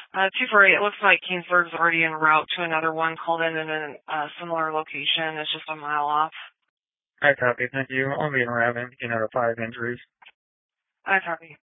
248, it looks like Kingsburg's already en route to another one called in a similar location. It's just a mile off. I copy. Thank you. I'll be in Raven. You know, 5 injuries. I copy.